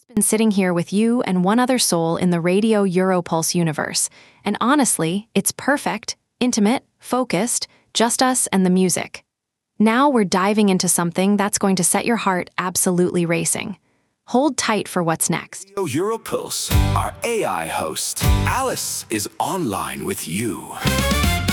been sitting here with you and one other soul in the Radio Europulse universe, and honestly, it's perfect, intimate, focused, just us and the music. Now we're diving into something that's going to set your heart absolutely racing. Hold tight for what's next. Radio Europulse, our AI host, Alice, is online with you.